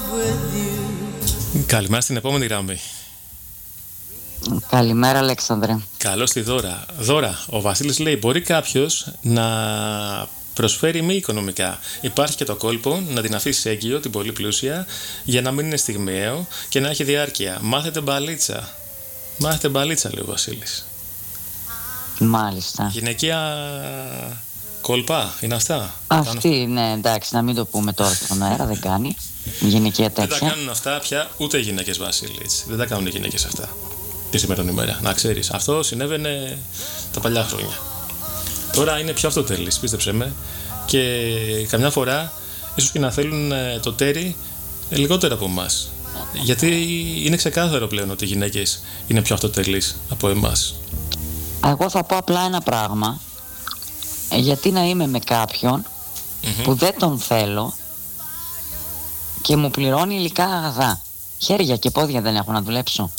Καλημέρα στην επόμενη γραμμή. Καλημέρα, Αλέξανδρε. Καλώς τη Δώρα. Δώρα, ο Βασίλης λέει: μπορεί κάποιος να προσφέρει μη οικονομικά. Υπάρχει και το κόλπο να την αφήσει έγκυο, την πολύ πλούσια, για να μην είναι στιγμιαίο και να έχει διάρκεια. Μάθετε μπαλίτσα. Μάθετε μπαλίτσα, λέει ο Βασίλης. Μάλιστα. Γυναικεία κόλπα, είναι αυτά. Αυτή, ναι, εντάξει, να μην το πούμε τώρα στον αέρα, δεν κάνει. Γυναικεία τέτοια. Δεν τα κάνουν αυτά πια ούτε οι γυναίκες, Βασίλη. Έτσι. Δεν τα κάνουν οι γυναίκες αυτά. Τη σήμερα ημέρα, να ξέρεις. Αυτό συνέβαινε τα παλιά χρόνια. Τώρα είναι πιο αυτοτελείς, πίστεψέ με. Και καμιά φορά ίσως και να θέλουν το τέρι λιγότερο από εμάς. Γιατί είναι ξεκάθαρο πλέον ότι οι γυναίκες είναι πιο αυτοτελείς από εμάς. Εγώ θα πω απλά ένα πράγμα. Γιατί να είμαι με κάποιον που δεν τον θέλω και μου πληρώνει υλικά αγαθά. Χέρια και πόδια δεν έχω να δουλέψω.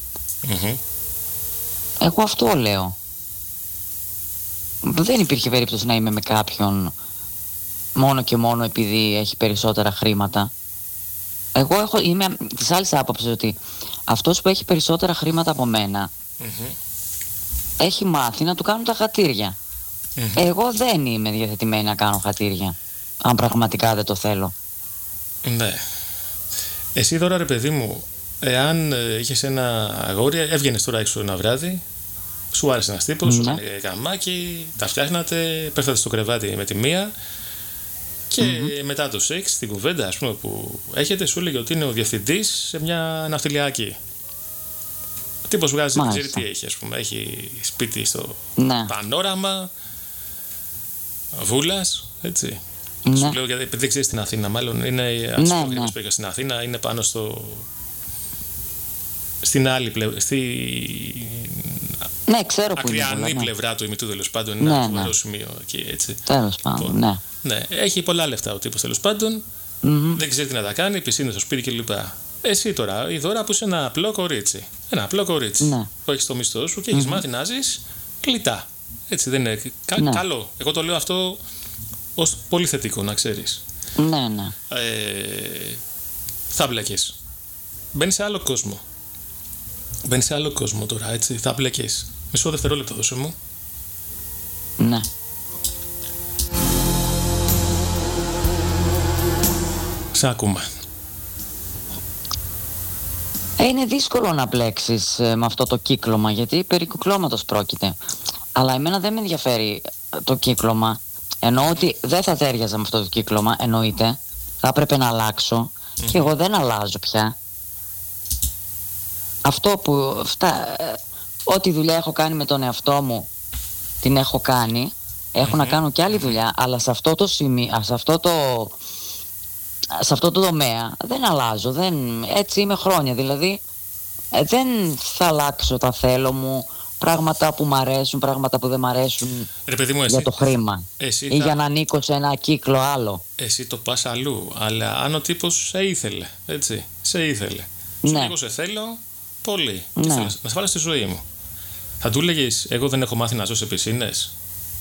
Εγώ αυτό λέω. Δεν υπήρχε περίπτωση να είμαι με κάποιον μόνο και μόνο επειδή έχει περισσότερα χρήματα. Εγώ είμαι της άλλης άποψης ότι αυτός που έχει περισσότερα χρήματα από μένα έχει μάθει να του κάνουν τα χατήρια. Εγώ δεν είμαι διαθετημένη να κάνω χατήρια, αν πραγματικά δεν το θέλω. Ναι. Εσύ τώρα, ρε παιδί μου, εάν είχες ένα αγόρι, έβγαινες τώρα έξω ένα βράδυ, σου άρεσε ένας τύπος, σου έκανε καμάκι, τα φτιάχνατε, πέφτατε στο κρεβάτι με τη μία και μετά το σεξ, την κουβέντα ας πούμε που έχετε, σου έλεγε ότι είναι ο διευθυντής σε μια ναυτιλιακή. Ο τύπος βγάζει, δεν ξέρει τι έχει, ας πούμε, έχει σπίτι στο Πανόραμα, Βούλας, έτσι. Σου λέω γιατί δεν ξέρεις στην Αθήνα, μάλλον είναι που πήγα στην Αθήνα, είναι πάνω στην άλλη πλευρά, ξέρω που είναι. Ακριανή πλευρά του ημιτού, τέλος πάντων, είναι ένα φοβερό σημείο εκεί, έτσι. Τέλος πάντων, ναι. Έχει πολλά λεφτά ο τύπος, τέλος πάντων, δεν ξέρει τι να τα κάνει, πισίνες στο σπίτι κλπ. Εσύ τώρα, η Δώρα που είσαι ένα απλό κορίτσι, που έχεις το μισθό σου και έχεις μάθει να ζεις κλειτά. Έτσι δεν είναι καλό. Εγώ το λέω αυτό ως πολύ θετικό, να ξέρεις. Ναι. Θα μπλέκεις. Μπαίνεις σε άλλο κόσμο. Μπαίνεις σε άλλο κόσμο τώρα, έτσι. Θα μπλέκεις. Μισό δευτερόλεπτο δώσε μου. Ναι. Σ' ακούμε. Είναι δύσκολο να μπλέξεις με αυτό το κύκλωμα, γιατί περί κυκλώματος πρόκειται. Αλλά εμένα δεν με ενδιαφέρει το κύκλωμα. Εννοώ ότι δεν θα τέριαζα με αυτό το κύκλωμα, εννοείται. Θα έπρεπε να αλλάξω και εγώ δεν αλλάζω πια. Αυτό που ό,τι δουλειά έχω κάνει με τον εαυτό μου την έχω κάνει. Έχω να κάνω και άλλη δουλειά, αλλά σε αυτό το σημείο, σε αυτό το τομέα δεν αλλάζω. Έτσι είμαι χρόνια. Δηλαδή δεν θα αλλάξω τα θέλω μου, πράγματα που μ' αρέσουν, πράγματα που δεν μ' αρέσουν, ρε παιδί μου, για το χρήμα ή για να ανήκω σε ένα κύκλο άλλο. Εσύ το πας αλλού, αλλά αν ο τύπος σε ήθελε, έτσι, σε ήθελε. Σου λέγω σε θέλω πολύ και θέλω να σε βάλω στη ζωή μου. Θα του έλεγες εγώ δεν έχω μάθει να ζω σε πισίνες?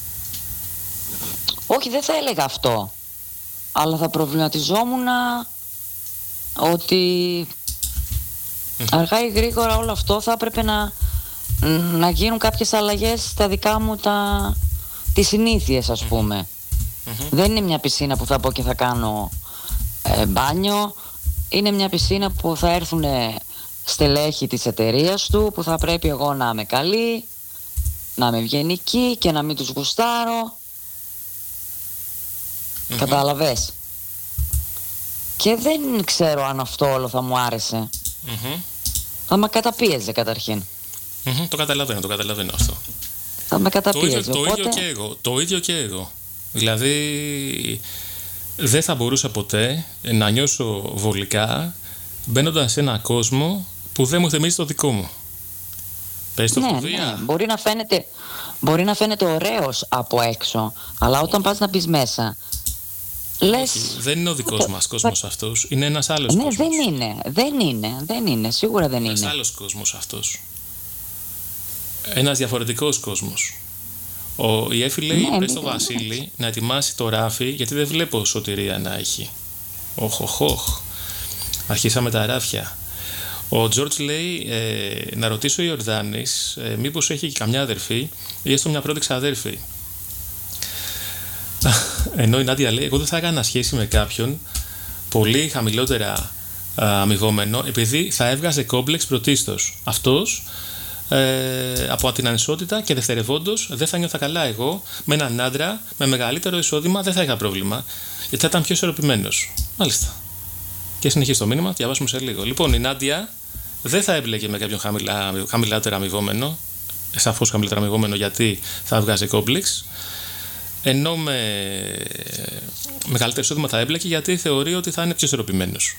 Όχι, δεν θα έλεγα αυτό. Αλλά θα προβληματιζόμουν ότι αργά ή γρήγορα όλο αυτό θα έπρεπε να γίνουν κάποιες αλλαγές στα δικά μου τις συνήθειες, ας πούμε. Δεν είναι μια πισίνα που θα πω και θα κάνω μπάνιο. Είναι μια πισίνα που θα έρθουν στελέχη της εταιρείας του, που θα πρέπει εγώ να είμαι καλή, να είμαι ευγενική και να μην τους γουστάρω. Κατάλαβες? Και δεν ξέρω αν αυτό όλο θα μου άρεσε. Θα με καταπίεζε καταρχήν. Το καταλαβαίνω αυτό. Θα με καταπίεζε. Το ίδιο και εγώ. Δηλαδή δεν θα μπορούσα ποτέ να νιώσω βολικά μπαίνοντας σε ένα κόσμο που δεν μου θυμίζει το δικό μου. Πες το φοβία. Ναι. Μπορεί να φαίνεται ωραίος από έξω, αλλά όταν πας να μπεις μέσα λες... Δεν είναι ο δικός μας κόσμος αυτός. Είναι ένας άλλος κόσμος. Δεν είναι. Σίγουρα δεν είναι. Ένας άλλος κόσμος αυτός. Ένας διαφορετικός κόσμος. Η Έφη λέει πες στο Βασίλη να ετοιμάσει το ράφι, γιατί δεν βλέπω σωτηρία να έχει. Οχ. Αρχίσαμε τα ράφια. Ο Τζόρτζ λέει να ρωτήσω ο Ιορδάνης μήπως έχει και καμιά αδερφή ή έστω μια πρώτη ξαδέρφη. Ενώ η Νάντια λέει: εγώ δεν θα έκανα σχέση με κάποιον πολύ χαμηλότερα αμοιβόμενο, επειδή θα έβγαζε κόμπλεξ πρωτίστως. Αυτός από την ανισότητα και δευτερευόντως δεν θα νιώθα καλά εγώ με έναν άντρα με μεγαλύτερο εισόδημα, δεν θα είχα πρόβλημα, γιατί θα ήταν πιο ισορροπημένος. Μάλιστα. Και συνεχίζει το μήνυμα, διαβάσουμε σε λίγο. Λοιπόν, η Νάντια δεν θα έμπλεκε με κάποιον χαμηλότερα αμοιβόμενο, σαφώς χαμηλότερα αμοιβόμενο, γιατί θα βγάζει κόμπλεξ, ενώ με μεγαλύτερο εισόδημα θα έμπλεκε γιατί θεωρεί ότι θα είναι πιο ισορροπημένος.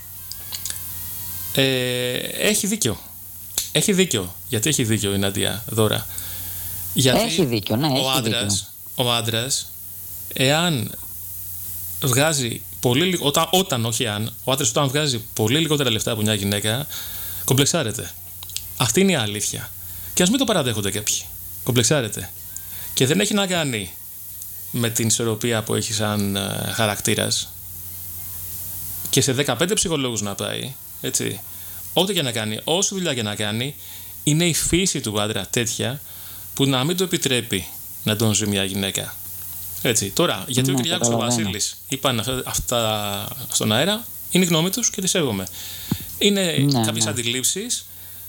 Έχει δίκιο. Έχει δίκιο. Γιατί έχει δίκιο η Νάντια Δώρα? Γιατί έχει δίκιο, ναι, ο άντρας, εάν βγάζει πολύ λίγο, ο άντρας όταν βγάζει πολύ λιγότερα λεφτά από μια γυναίκα, κομπλεξάρεται. Αυτή είναι η αλήθεια. Και ας μην το παραδέχονται κάποιοι. Κομπλεξάρεται. Και δεν έχει να κάνει με την ισορροπία που έχει σαν χαρακτήρας. Και σε 15 ψυχολόγους να πάει, έτσι, ό,τι και να κάνει, όση δουλειά και να κάνει, είναι η φύση του άντρα τέτοια που να μην το επιτρέπει να τον ζει μια γυναίκα. Έτσι. Τώρα, γιατί ο Κυριάκος και ο Βασίλης είπαν αυτά στον αέρα, είναι η γνώμη τους και τη σέβομαι. Είναι κάποιες αντιλήψεις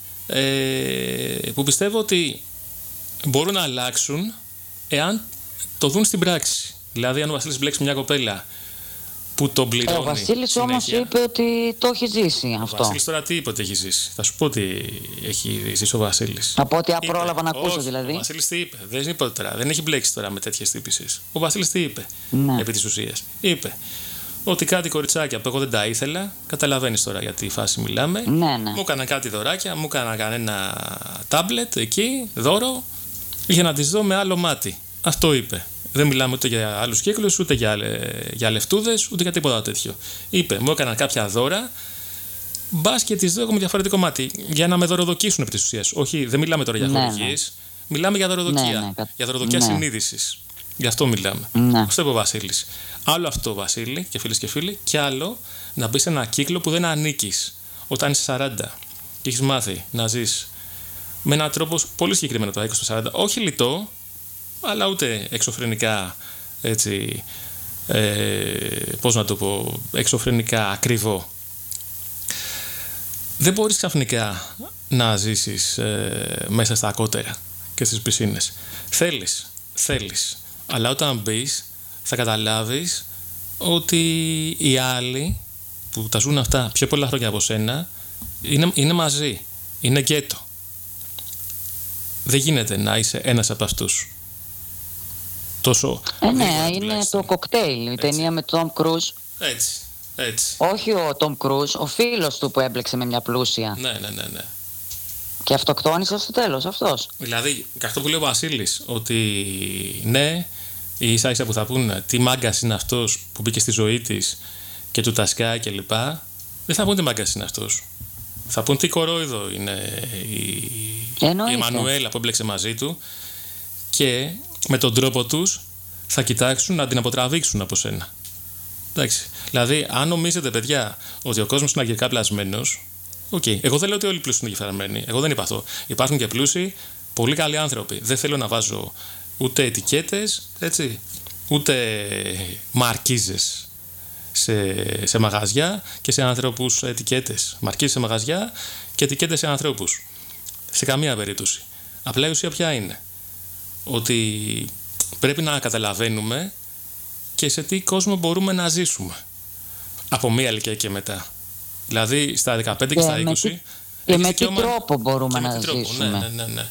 που πιστεύω ότι μπορούν να αλλάξουν εάν το δουν στην πράξη. Δηλαδή, αν ο Βασίλης μπλέξει μια κοπέλα που τον πληρώνει. Ο Βασίλης όμως είπε ότι το έχει ζήσει αυτό. Ο Βασίλης τώρα τι είπε ότι έχει ζήσει? Θα σου πω τι έχει ζήσει ο Βασίλης. Από ό,τι απρόλαβα να ακούσω δηλαδή. Ο Βασίλης τι είπε? Δεν είπε τώρα. Δεν έχει μπλέξει τώρα με τέτοιες τύπησες. Ο Βασίλης τι είπε? Επί της ουσίας. Είπε ότι κάτι κοριτσάκια που εγώ δεν τα ήθελα. Καταλαβαίνεις τώρα για τι φάση μιλάμε. Μου έκαναν κάτι δωράκια, μου έκαναν κανένα τάμπλετ εκεί, δώρο, για να τις δω με άλλο μάτι. Αυτό είπε. Δεν μιλάμε ούτε για άλλους κύκλους, ούτε για λεφτούδες, ούτε για τίποτα τέτοιο. Είπε, μου έκαναν κάποια δώρα, μπας και τις δω με διαφορετικό μάτι, για να με δωροδοκίσουν επί της ουσίας. Όχι, δεν μιλάμε τώρα για χορηγίες, μιλάμε για δωροδοκία. Για δωροδοκία συνείδησης. Γι' αυτό μιλάμε. Αυτό είπε ο Βασίλης. Άλλο αυτό, Βασίλη και φίλες και φίλοι, και άλλο να μπεις σε ένα κύκλο που δεν ανήκεις όταν είσαι 40 και έχεις μάθει να ζεις με έναν τρόπο πολύ συγκεκριμένο, το 20-40, όχι λιτό, αλλά ούτε εξωφρενικά, έτσι, πώς να το πω, εξωφρενικά ακριβό. Δεν μπορείς ξαφνικά να ζήσεις μέσα στα κότερα και στις πισίνες. Θέλεις, αλλά όταν μπεις θα καταλάβεις ότι οι άλλοι που τα ζουν αυτά πιο πολλά χρόνια από σένα είναι μαζί, είναι γκέτο. Δεν γίνεται να είσαι ένας από αυτούς. Τόσο είναι το κοκτέιλ, η ταινία με τον Tom Cruise. Έτσι. Όχι ο Tom Cruise, ο φίλος του που έμπλεξε με μια πλούσια. Ναι. Και αυτοκτόνησε στο τέλος αυτός. Δηλαδή, και αυτό που λέει ο Βασίλης, ότι ναι, οι ίσα που θα πούν τι μάγκας είναι αυτός που μπήκε στη ζωή της και του τασκά κλπ. Δεν θα πούν τι μάγκας είναι αυτός. Θα πούν τι κορόιδο είναι η Εμμανουέλα που έμπλεξε μαζί του, και με τον τρόπο τους θα κοιτάξουν να την αποτραβήξουν από σένα. Εντάξει. Δηλαδή, αν νομίζετε, παιδιά, ότι ο κόσμος είναι αγγελικά πλασμένος, εγώ δεν λέω ότι όλοι οι πλούσιοι είναι γεφυραμένοι. Εγώ δεν είπα αυτό. Υπάρχουν και πλούσιοι, πολύ καλοί άνθρωποι. Δεν θέλω να βάζω ούτε ετικέτες, έτσι, ούτε μαρκίζες σε μαγαζιά και σε ανθρώπους ετικέτες. Μαρκίζες σε μαγαζιά και ετικέτες σε ανθρώπους. Σε καμία περίπτωση. Απλά η ουσία ποια είναι? Ότι πρέπει να καταλαβαίνουμε και σε τι κόσμο μπορούμε να ζήσουμε από μία ηλικία και μετά. Δηλαδή στα 15 και στα 20. Και με τι τρόπο μπορούμε να ζήσουμε. Ναι.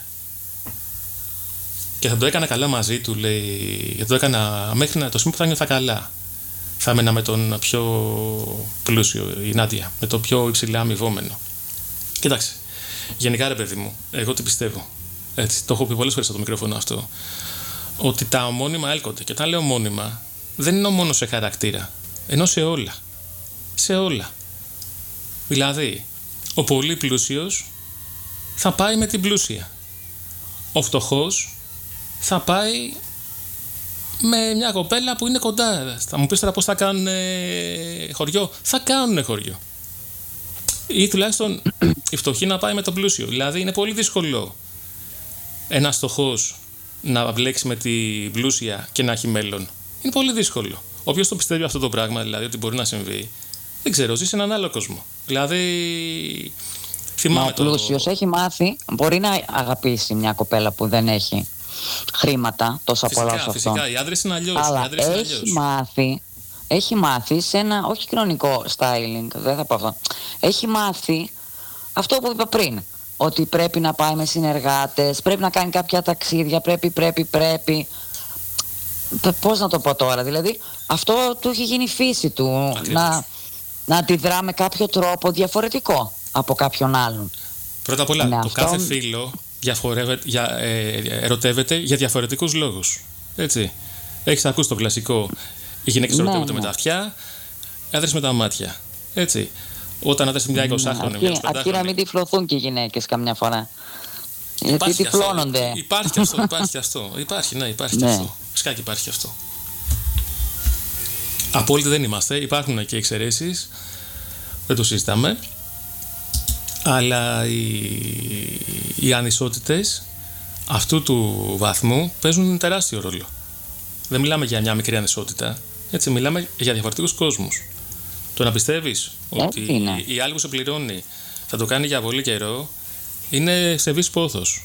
Και θα το έκανα καλά μαζί του, λέει. Γιατί το έκανα μέχρι το σημείο που θα νιώθα καλά. Θα έμενα με τον πιο πλούσιο, η Νάντια, με το πιο υψηλά αμοιβόμενο. Κοιτάξτε, γενικά ρε παιδί μου, εγώ τι πιστεύω. Έτσι, το έχω πει πολλές φορές στο μικρόφωνο αυτό. Ότι τα ομώνυμα έλκονται. Και όταν λέω ομώνυμα, δεν είναι μόνο σε χαρακτήρα, ενώ σε όλα. Σε όλα. Δηλαδή, ο πολύ πλούσιος θα πάει με την πλούσια. Ο φτωχός θα πάει με μια κοπέλα που είναι κοντά. Θα μου πεις τώρα πώς θα κάνουν χωριό. Θα κάνουν χωριό. Ή τουλάχιστον η φτωχή να πάει με τον πλούσιο. Δηλαδή είναι πολύ δύσκολο ένας φτωχός να μπλέξει με την πλούσια και να έχει μέλλον. Είναι πολύ δύσκολο. Όποιος το πιστεύει αυτό το πράγμα, δηλαδή ότι μπορεί να συμβεί, δεν ξέρω, ζει σε έναν άλλο κόσμο. Δηλαδή. Μα ο πλούσιος έχει μάθει, μπορεί να αγαπήσει μια κοπέλα που δεν έχει χρήματα τόσα πολλά όσο αυτό. Φυσικά, οι άντρες είναι αλλιώς. Αλλά έχει μάθει σε ένα, όχι κοινωνικό styling, δεν θα πω αυτό. Έχει μάθει αυτό που είπα πριν. Ότι πρέπει να πάει με συνεργάτες, πρέπει να κάνει κάποια ταξίδια, πρέπει. Πώς να το πω τώρα, δηλαδή αυτό του έχει γίνει φύση του, να αντιδρά με κάποιο τρόπο διαφορετικό από κάποιον άλλον. Πρώτα απ' όλα, το κάθε φύλο ερωτεύεται για διαφορετικούς λόγους. Έτσι. Έχεις ακούσει το κλασικό, οι γυναίκες ερωτεύονται με τα αυτιά, οι άντρες με τα μάτια. Έτσι. Όταν άντρες μια 20χρονη, μια 25χρονη. Αρκεί να μην τυφλωθούν και οι γυναίκες καμιά φορά. Γιατί τυφλώνονται. Υπάρχει αυτό. Υπάρχει αυτό. Φυσικά και υπάρχει αυτό. Απόλυτοι δεν είμαστε. Υπάρχουν και εξαιρέσεις. Δεν το συζητάμε. Αλλά οι ανισότητες αυτού του βαθμού παίζουν τεράστιο ρόλο. Δεν μιλάμε για μια μικρή ανισότητα. Έτσι, μιλάμε για διαφορετικούς κόσμους. Το να πιστεύεις ότι η άλλη που σε πληρώνει θα το κάνει για πολύ καιρό είναι ψευδής πόθος.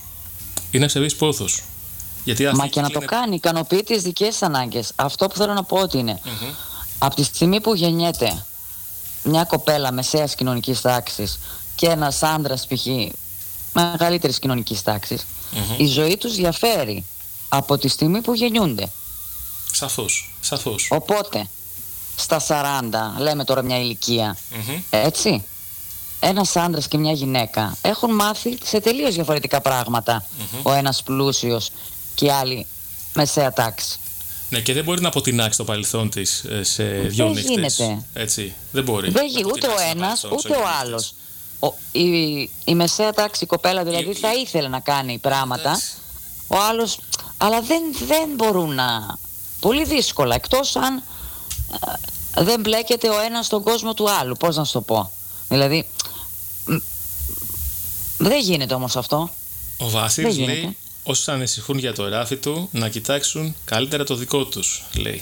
Μα και να το κάνει, ικανοποιεί τις δικές ανάγκες. Αυτό που θέλω να πω ότι είναι από τη στιγμή που γεννιέται μια κοπέλα μεσαίας κοινωνικής τάξης και ένας άντρας π.χ. μεγαλύτερης κοινωνικής τάξης, η ζωή τους διαφέρει από τη στιγμή που γεννιούνται. Σαφώς. Οπότε στα 40, λέμε τώρα μια ηλικία, έτσι, ένας άντρας και μια γυναίκα έχουν μάθει σε τελείως διαφορετικά πράγματα. Ο ένας πλούσιος και η άλλη μεσαία τάξη. Ναι, και δεν μπορεί να αποτινάξει το παρελθόν της σε δύο νύχτες. Έτσι, δεν μπορεί. Ούτε ο ένας ούτε ο άλλος. Η μεσαία τάξη, η κοπέλα δηλαδή, θα ήθελε να κάνει πράγματα. Ο άλλος, αλλά δεν μπορούν να. Πολύ δύσκολα, εκτός αν δεν μπλέκεται ο ένας στον κόσμο του άλλου. Πώς να σου το πω. Δηλαδή, δεν γίνεται όμως αυτό. Ο Βασίλης λέει, όσοι ανησυχούν για το ράφι του, να κοιτάξουν καλύτερα το δικό τους, λέει.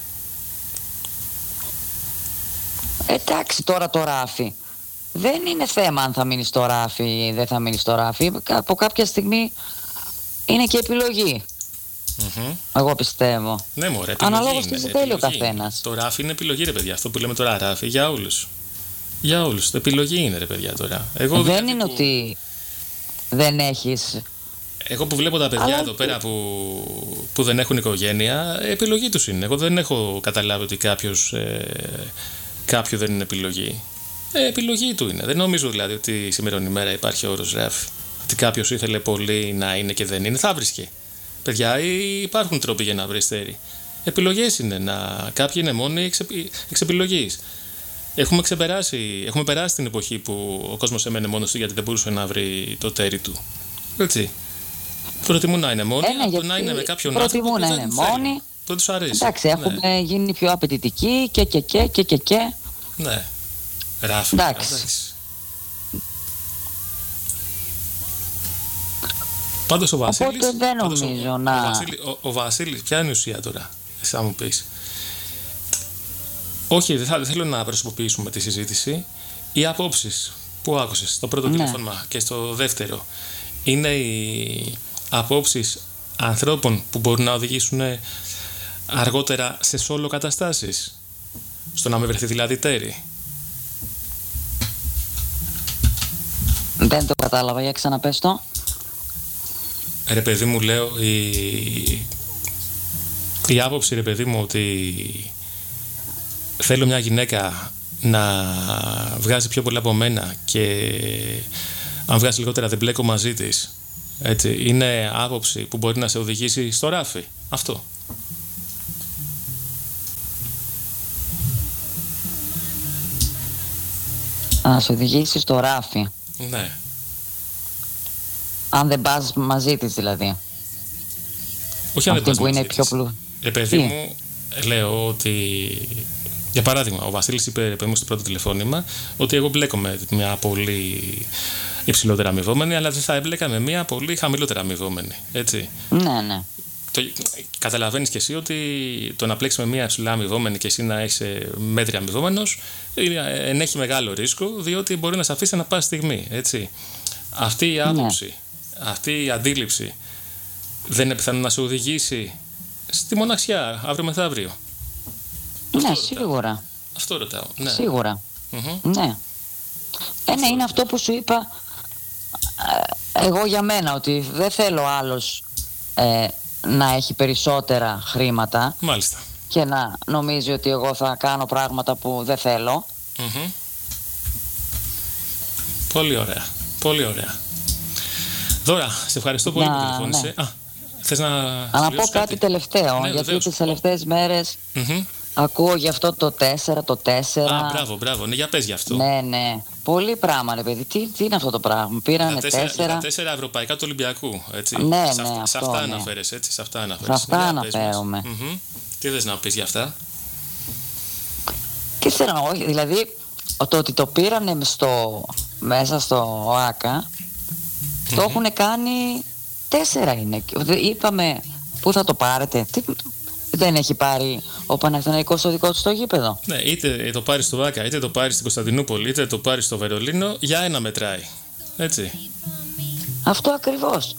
Εντάξει, τώρα το ράφι. Δεν είναι θέμα αν θα μείνει στο ράφι ή δεν θα μείνει στο ράφι. Από κάποια στιγμή είναι και επιλογή. Εγώ πιστεύω. Ναι, μωρέ, αναλόγως τι θέλει ο καθένας. Το ράφι είναι επιλογή, ρε παιδιά. Αυτό που λέμε τώρα ράφι για όλους. Για όλους. Το επιλογή είναι, ρε παιδιά, τώρα. Δεν είναι ότι δεν έχεις. Εγώ που βλέπω τα παιδιά εδώ πέρα που δεν έχουν οικογένεια, επιλογή τους είναι. Εγώ δεν έχω καταλάβει ότι κάποιο δεν είναι επιλογή. Επιλογή του είναι. Δεν νομίζω δηλαδή ότι σήμερα ημέρα υπάρχει όρος ράφι. Ότι κάποιος ήθελε πολύ να είναι και δεν είναι. Θα βρίσκε. Παιδιά, υπάρχουν τρόποι για να βρει στέρι. Επιλογές είναι. Κάποιοι είναι μόνοι εξ επιλογής. Έχουμε περάσει την εποχή που ο κόσμος έμενε μόνος του γιατί δεν μπορούσε να βρει το τέρι του. Έτσι. Προτιμούν να είναι μόνοι, από να είναι με κάποιον άνθρωπο που δεν μόνοι. Που τους αρέσει. Εντάξει, έχουμε γίνει πιο απαιτητικοί και. Ναι. Ράφι. Εντάξει. Πάντως ο Βασίλης. Οπότε δεν νομίζω ο Βασίλης, ποια είναι η ουσία τώρα, εσύ θα μου πεις. Όχι, δεν θέλω να προσωποποιήσουμε τη συζήτηση. Οι απόψεις που άκουσες στο πρώτο τηλέφωνο και στο δεύτερο είναι οι απόψεις ανθρώπων που μπορούν να οδηγήσουν αργότερα σε σόλο καταστάσεις. Στο να με βρεθεί δηλαδή τέρι. Δεν το κατάλαβα, για ξαναπες το. Ρε παιδί μου, λέω η άποψη, ρε παιδί μου, ότι θέλω μια γυναίκα να βγάζει πιο πολλά από μένα και αν βγάζει λιγότερα δεν μπλέκω μαζί της. Έτσι, είναι άποψη που μπορεί να σε οδηγήσει στο ράφι. Αυτό. Να σε οδηγήσει στο ράφι. Ναι. Αν δεν πας μαζί της δηλαδή. Όχι αν δεν πας μαζί της. Πιο παιδί μου, λέω ότι Για παράδειγμα, ο Βασίλης είπε στο πρώτο τηλεφώνημα ότι εγώ μπλέκομαι μια πολύ υψηλότερα αμοιβόμενη, αλλά δεν θα έμπλεκα με μια πολύ χαμηλότερα αμοιβόμενη. Έτσι. Ναι. Καταλαβαίνεις και εσύ ότι το να πλέξεις με μια υψηλά αμοιβόμενη και εσύ να έχεις μέτρια αμοιβόμενος ενέχει μεγάλο ρίσκο, διότι μπορεί να σε αφήσει ανά πάση στιγμή. Έτσι. Αυτή η άποψη, αυτή η αντίληψη δεν είναι πιθανό να σε οδηγήσει στη μοναξιά αύριο μεθαύριο? Ναι, σίγουρα. Αυτό ρωτάω. Ναι. Σίγουρα. Ναι. Ναι, είναι αυτό που σου είπα εγώ για μένα, ότι δεν θέλω άλλος να έχει περισσότερα χρήματα. Μάλιστα. Και να νομίζει ότι εγώ θα κάνω πράγματα που δεν θέλω. Πολύ ωραία. Πολύ ωραία. Δώρα, σε ευχαριστώ πολύ που τηλεφώνησε. Ναι. Θες να πω κάτι τελευταίο, ναι, γιατί βεβαίως. τις τελευταίες μέρες ακούω γι' αυτό το 4. Μπράβο. Ναι, για πες γι' αυτό. Ναι. Πολύ πράγμα, ρε παιδί. Τι είναι αυτό το πράγμα? Πήρανε 4. Τα 4 ευρωπαϊκά του Ολυμπιακού. Έτσι. Ναι, σε αυτά αναφέρεσαι. Έτσι, σε αυτά αναφέρομαι. Τι θες να πεις γι' αυτά? Τι θέλω, όχι, δηλαδή το ότι το πήρανε μέσα στο ΟΑΚΑ, το έχουν κάνει 4 είναι. Είπαμε πού θα το πάρετε. Δεν έχει πάρει ο Παναθηναϊκός το δικό του στο γήπεδο? Ναι, είτε το πάρει στο ΟΑΚΑ, είτε το πάρει στην Κωνσταντινούπολη, είτε το πάρει στο Βερολίνο, για ένα μετράει. Έτσι. Αυτό ακριβώς.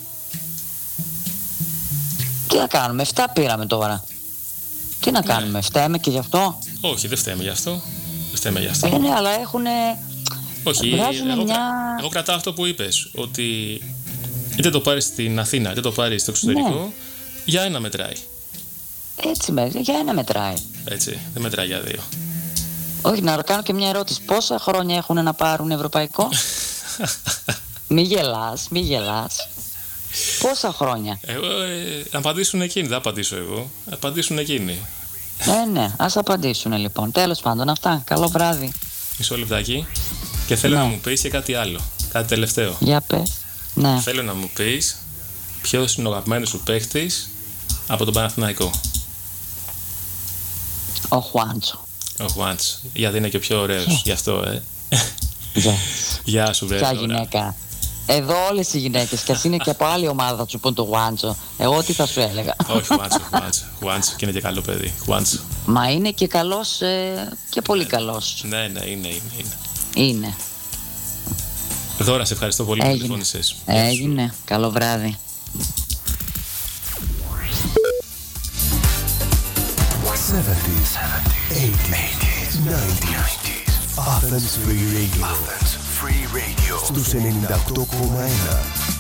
Τι να κάνουμε, 7 πήραμε τώρα. Τι να κάνουμε, φταίμε και γι' αυτό? Όχι, δεν φταίμε γι' αυτό. Ναι, αλλά έχουνε... Όχι, εγώ κρατάω αυτό που είπες, ότι είτε το πάρεις στην Αθήνα, είτε το πάρεις στο εξωτερικό, για ένα μετράει. Έτσι, για ένα μετράει. Έτσι, δεν μετράει για 2. Όχι, να κάνω και μια ερώτηση. Πόσα χρόνια έχουν να πάρουν ευρωπαϊκό? Μη γελάς. Πόσα χρόνια? Απαντήσουν εκείνοι, δεν απαντήσω εγώ. Απαντήσουν εκείνοι. Ναι, ας απαντήσουν λοιπόν. Τέλος πάντων, αυτά. Καλό βράδυ. Μισό λεπτάκι. Και θέλω να μου πεις και κάτι άλλο. Κάτι τελευταίο. Για πες. Ναι. Θέλω να μου πεις ποιος είναι ο αγαπημένος σου παίχτης από τον Παναθηναϊκό. Ο Χουάντσο. Ο Χουάντσο. Γιατί είναι και πιο ωραίος. Γι' αυτό, Γεια σου, βρε. Ποια γυναίκα? Εδώ όλες οι γυναίκες, και ας είναι και από άλλη ομάδα, θα σου πούν το Χουάντσο. Εγώ τι θα σου έλεγα? Όχι, Χουάντσο. Και είναι και καλό παιδί. Χουάντσο. Μα είναι και καλός και πολύ καλός. Ναι, είναι. Δώρα, σε ευχαριστώ πολύ που τηλεφώνησες. Έγινε. Καλό βράδυ. Athens Free Radio. Στους 98,1.